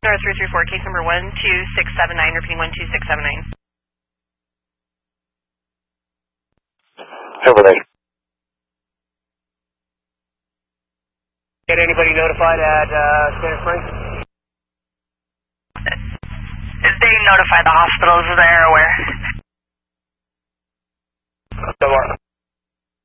334, case number 12679, repeating 12679. Over there. Get anybody notified at Santa Springs? They notified the hospitals there, where?